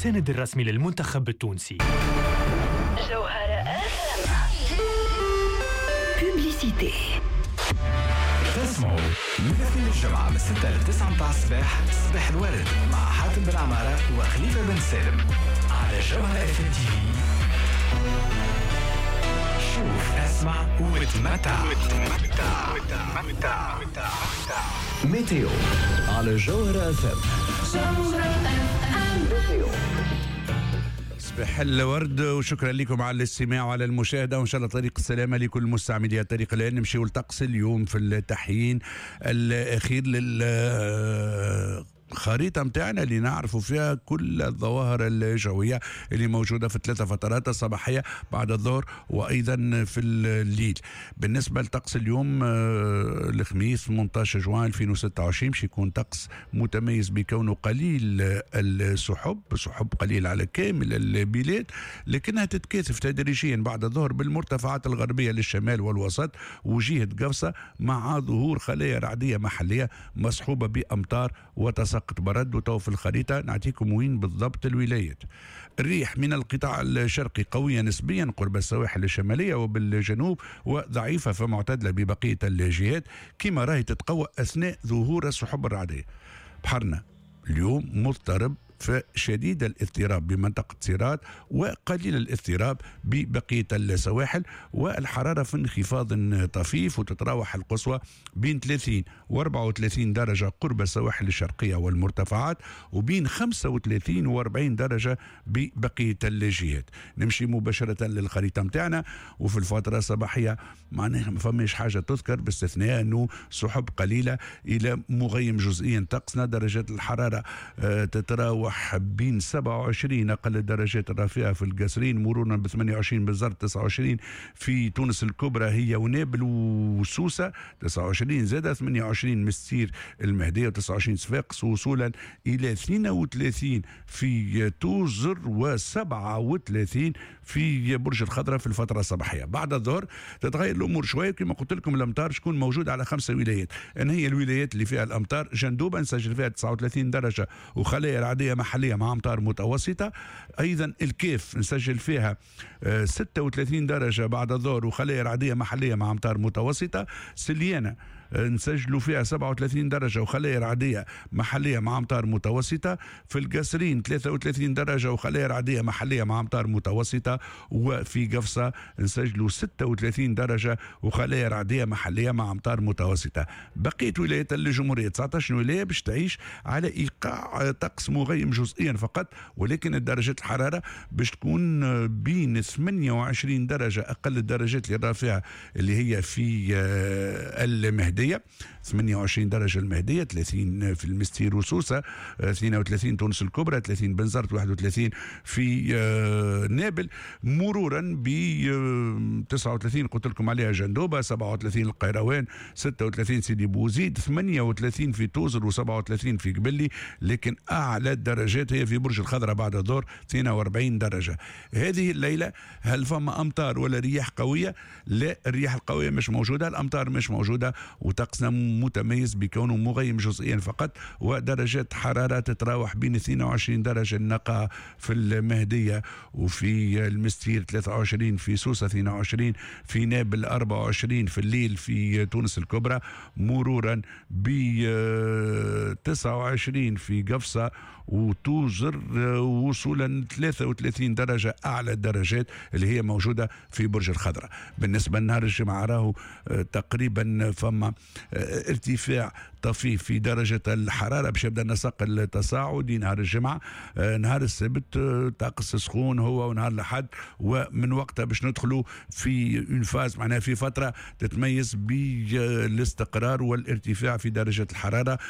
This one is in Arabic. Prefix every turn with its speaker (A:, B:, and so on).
A: المساند الرسمي للمنتخب التونسي.
B: جوهرة بوبليسيتي.
C: تسمعوا من الاثنين للجمعة من 6 ل 9 متاع الصباح صباح الورد مع حاتم بن عمارة وخليفة بن سالم على جوهرة اف ام تي في. شوف اسمع وتمتع. ميتيو على جوهرة اف ام.
D: صباح الورد وشكرا لكم على الاستماع وعلى المشاهدة، وإن شاء الله طريق السلامة لكل مستعملي الطريق. الآن نمشي للطقس اليوم في التحيين الأخير خريطة متاعنا اللي نعرفوا فيها كل الظواهر الجوية اللي موجودة في 3 فترات الصباحية بعد الظهر وأيضا في الليل. بالنسبة لطقس اليوم الخميس 18 جوان 2026 باش يكون طقس متميز بكونه قليل السحب، سحب قليل على كامل البلاد، لكنها تتكاثف تدريجيا بعد الظهر بالمرتفعات الغربية للشمال والوسط وجهة قفصة، مع ظهور خلايا رعدية محلية مصحوبة بأمطار وتساقط برد. وتو في الخريطة نعطيكم وين بالضبط الولايات. الريح من القطاع الشرقي قوية نسبيا قرب السواحل الشمالية وبالجنوب، وضعيفة فمعتدلة ببقية الجهات، كما راهي تتقوى أثناء ظهور السحب الرعدية. بحرنا اليوم مضطرب فشديد الاضطراب بمنطقة سيرات وقليل الاضطراب ببقية السواحل، والحرارة في انخفاض طفيف، وتتراوح القصوى بين 30 و34 درجة قرب السواحل الشرقية والمرتفعات، وبين 35 و40 درجة ببقية الجهات. نمشي مباشرة للخريطة متاعنا، وفي الفترة الصباحية معناها ما فماش حاجة تذكر باستثناء أنه سحب قليلة إلى مغيم جزئيا طقسنا. درجات الحرارة تتراوح بين 27 أقل الدرجات الرافعة في القصرين، مرورا ب 28 بالزرت، 29 في تونس الكبرى هي ونابل وسوسة، 29 زادة، 28 مستير المهدية، 29 صفاقس، وصولا إلى 32 في توزر، و37 في برج الخضراء في الفترة الصباحية. بعد الظهر تتغير الأمور شوية، كما قلت لكم الأمطار شكون موجود على 5 ولايات، أن هي الولايات اللي فيها الأمطار. جندوبة نسجل فيها 39 درجة وخلايا رعدية محلية مع أمطار متوسطة. أيضا الكيف نسجل فيها 36 درجة بعد الظهر وخلايا رعدية محلية مع أمطار متوسطة. سليانة نسجلوا فيها 37 درجة وخلايا رعدية محلية مع أمطار متوسطة. في القصرين 33 درجة وخلايا رعدية محلية مع أمطار متوسطة. وفي قفصة نسجلوا 36 درجة وخلايا رعدية محلية مع أمطار متوسطة. بقية ولايات الجمهورية 19 ولاية باش تعيش على إيقاع طقس مغيم جزئيا فقط، ولكن درجة الحرارة باش تكون بين 28 درجة أقل الدرجات الرافعة اللي هي في المهدية، 28 درجة المهدية، 30 في المستير وسوسة، 32 تونس الكبرى، 30 بنزرت، 31 في نابل، مرورا ب 39 قلت لكم عليها جندوبة، 37 القيروان، 36 سيدي بوزيد، 38 في توزر، و37 في قبلي. لكن أعلى الدرجات هي في برج الخضراء بعد الظهر 42 درجة. هذه الليلة هل فما أمطار ولا رياح قوية؟ لا، الرياح القوية مش موجودة، الأمطار مش موجودة، وطقسنا متميز بكونه مغيم جزئيا فقط. ودرجات حرارة تتراوح بين 22 درجة النقاء في المهدية وفي المستير، 23 في سوسة، 22 في نابل، 24 في الليل في تونس الكبرى، مرورا ب 29 في قفصة وتوزر، وصولا 33 درجة أعلى الدرجات اللي هي موجودة في برج الخضراء. بالنسبة لنهار الجمعة راهو تقريبا فما ارتفاع طفيف في درجة الحرارة باش يبدأ النسق التصاعدي نهار الجمعة. نهار السبت طقس سخون هو ونهار الأحد، ومن وقتها باش ندخلوا في انفاز معناها في فترة تتميز بالاستقرار والارتفاع في درجة الحرارة،